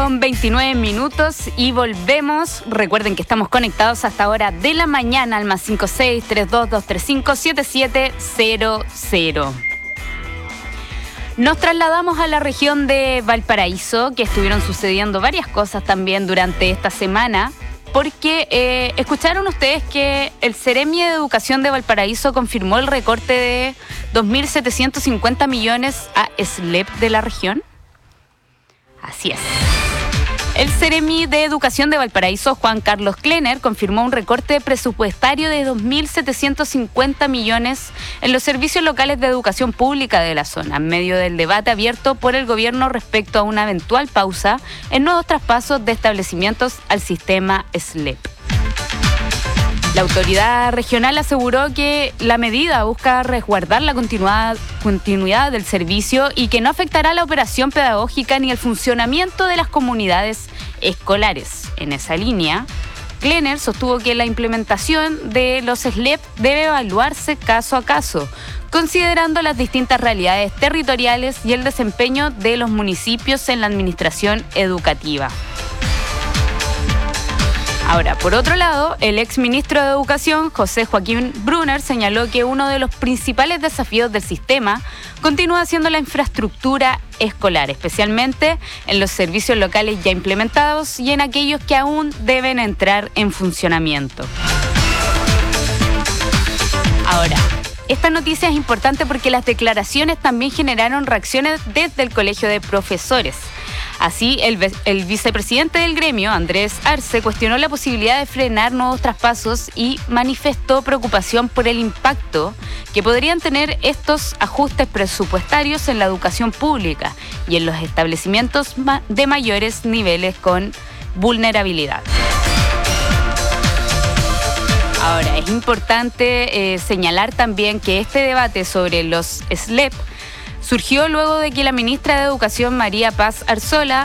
8:29 y volvemos. Recuerden que estamos conectados hasta hora de la mañana al +56 32 235 7700. Nos trasladamos a la región de Valparaíso, que estuvieron sucediendo varias cosas también durante esta semana, porque escucharon ustedes que el Ceremi de Educación de Valparaíso confirmó el recorte de 2.750 millones a SLEP de la región. Así es. El Ceremi de Educación de Valparaíso, Juan Carlos Klenner, confirmó un recorte presupuestario de 2.750 millones en los servicios locales de educación pública de la zona, en medio del debate abierto por el gobierno respecto a una eventual pausa en nuevos traspasos de establecimientos al sistema SLEP. La autoridad regional aseguró que la medida busca resguardar la continuidad del servicio y que no afectará la operación pedagógica ni el funcionamiento de las comunidades escolares. En esa línea, Klenner sostuvo que la implementación de los SLEP debe evaluarse caso a caso, considerando las distintas realidades territoriales y el desempeño de los municipios en la administración educativa. Ahora, por otro lado, el exministro de Educación, José Joaquín Brunner, señaló que uno de los principales desafíos del sistema continúa siendo la infraestructura escolar, especialmente en los servicios locales ya implementados y en aquellos que aún deben entrar en funcionamiento. Ahora, esta noticia es importante porque las declaraciones también generaron reacciones desde el Colegio de Profesores. Así, el vicepresidente del gremio, Andrés Arce, cuestionó la posibilidad de frenar nuevos traspasos y manifestó preocupación por el impacto que podrían tener estos ajustes presupuestarios en la educación pública y en los establecimientos de mayores niveles con vulnerabilidad. Ahora, es importante señalar también que este debate sobre los SLEP surgió luego de que la ministra de Educación, María Paz Arzola,